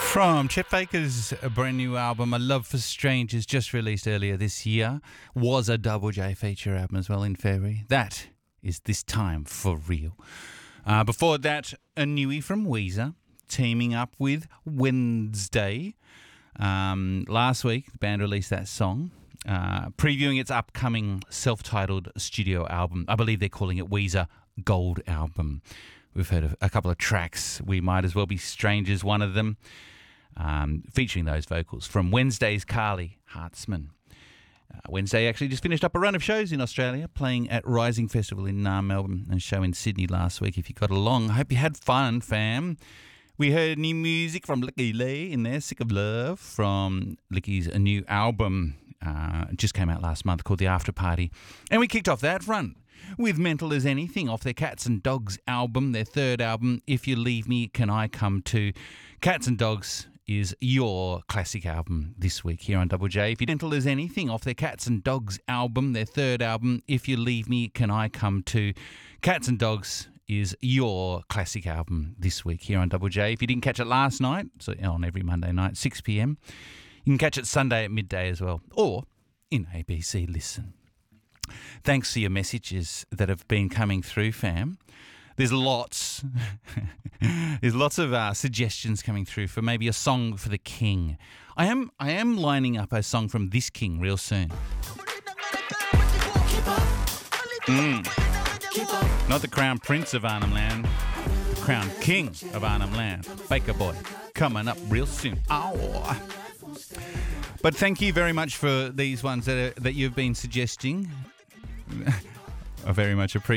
From Chet Baker's brand new album, A Love for Strangers, just released earlier this year, was a Double J feature album as well in February. That is This Time For Real. Before that, a newie from Weezer, teaming up with Wednesday. Last week, the band released that song, previewing its upcoming self-titled studio album. I believe they're calling it Weezer Gold Album. We've heard a couple of tracks. We Might As Well Be Strangers, one of them, featuring those vocals from Wednesday's Carly Hartzman. Wednesday actually just finished up a run of shows in Australia, playing at Rising Festival in Melbourne and a show in Sydney last week. If you got along, I hope you had fun, fam. We heard new music from Licky Lee in there, Sick of Love, from Licky's new album. It just came out last month called The After Party. And we kicked off that run with Mental As Anything off their Cats and Dogs album, their third album, If You Leave Me, Can I Come Too? Cats and Dogs is your classic album this week here on Double J. If you Mental As Anything off their Cats and Dogs album, their third album, If You Leave Me, Can I Come Too? Cats and Dogs is your classic album this week here on Double J. If you didn't catch it last night, so on every Monday night, 6 p.m, you can catch it Sunday at midday as well, or in ABC Listen. Thanks for your messages that have been coming through, fam. There's lots of suggestions coming through for maybe a song for the King. I am lining up a song from this King real soon. Not the Crown Prince of Arnhem Land, the Crown King of Arnhem Land, Baker Boy, coming up real soon. Ow. But thank you very much for these ones that you've been suggesting. I very much appreciate